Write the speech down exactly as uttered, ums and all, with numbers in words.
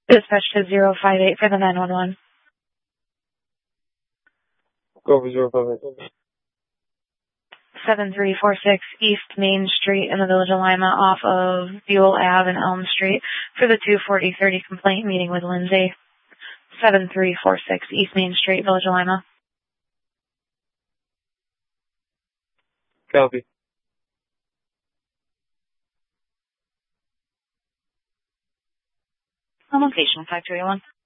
Dispatch to zero five eight for the nine one one. Go for zero five eight. seven three four six East Main Street in the Village of Lima off of Buell Ave and Elm Street for the two forty thirty complaint meeting with Lindsay. seven three four six East Main Street, Village of Lima. Copy. On location, five two eight one.